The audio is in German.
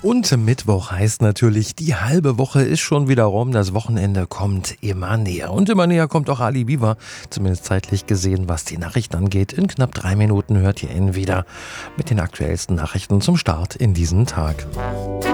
Und Mittwoch heißt natürlich, die halbe Woche ist schon wieder rum. Das Wochenende kommt immer näher. Und immer näher kommt auch Ali Biber, zumindest zeitlich gesehen, was die Nachrichten angeht. In knapp 3 Minuten hört ihr ihn wieder mit den aktuellsten Nachrichten zum Start in diesen Tag.